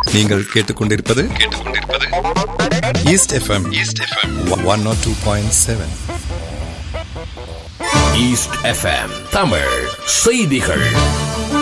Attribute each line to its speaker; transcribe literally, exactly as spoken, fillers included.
Speaker 1: நீங்கள் கேட்டுக்கொண்டிருப்பது கேட்டுக்கொண்டிருப்பது east FM east FM one not two point seven.
Speaker 2: East FM Tamil செய்திகள்.